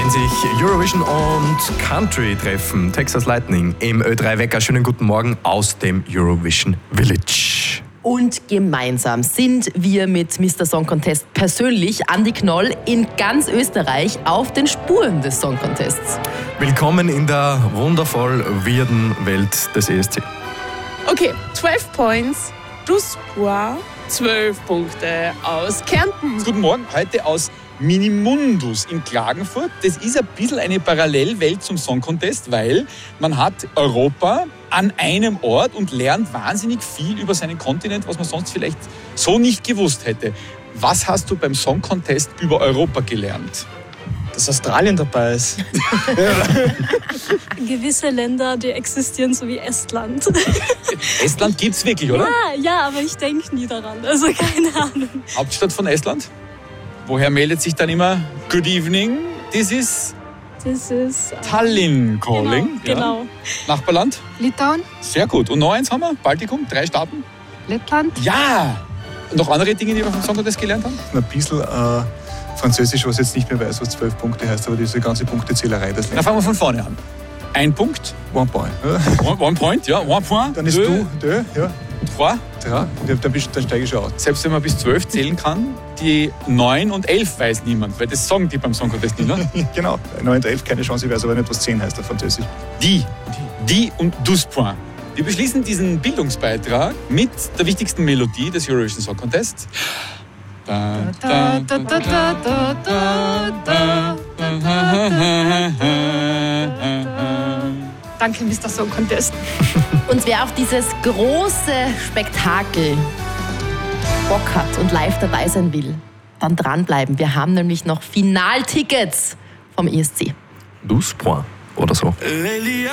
Wenn sich Eurovision und Country treffen, Texas Lightning im Ö3-Wecker. Schönen guten Morgen aus dem Eurovision Village. Und gemeinsam sind wir mit Mr. Song Contest persönlich, Andi Knoll, in ganz Österreich auf den Spuren des Song Contests. Willkommen in der wundervoll weirden Welt des ESC. Okay, 12 Points, plus 12 Punkte aus Kärnten. Guten Morgen, heute aus Minimundus in Klagenfurt. Das ist ein bisschen eine Parallelwelt zum Song Contest, weil man hat Europa an einem Ort und lernt wahnsinnig viel über seinen Kontinent, was man sonst vielleicht so nicht gewusst hätte. Was hast du beim Song Contest über Europa gelernt? Dass Australien dabei ist. Gewisse Länder, die existieren, so wie Estland. Estland gibt's wirklich, oder? Ja, aber ich denke nie daran. Also keine Ahnung. Hauptstadt von Estland? Woher meldet sich dann immer Good evening? Das ist Tallinn calling. Genau. Ja. Nachbarland? Litauen, Sehr gut. Und noch eins haben wir? Baltikum? 3 Staaten? Lettland, Ja! Noch andere Dinge, die wir vom Song Contest gelernt haben? Ein bisschen Französisch, was jetzt nicht mehr weiß, was 12 Punkte heißt, aber diese ganze Punktezählerei, das Dann fangen wir von vorne an. 1 Punkt. One point. One point, ja. One point. Dann ist deux, du, ja, trois. 3, dann steige ich schon aus. Selbst wenn man bis 12 zählen kann, die 9 und 11 weiß niemand, weil das sagen die beim Song Contest nicht, ne? Genau, 9 und 11, keine Chance, ich weiß aber nicht, was 10 heißt auf Französisch. Die und 12 points. Wir beschließen diesen Bildungsbeitrag mit der wichtigsten Melodie des Eurovision Song Contest. da, da, da, da, da, da, da. Danke, Mr. Song Contest. Und wer auf dieses große Spektakel Bock hat und live dabei sein will, dann dranbleiben. Wir haben nämlich noch Finaltickets vom ESC. 12 points oder so.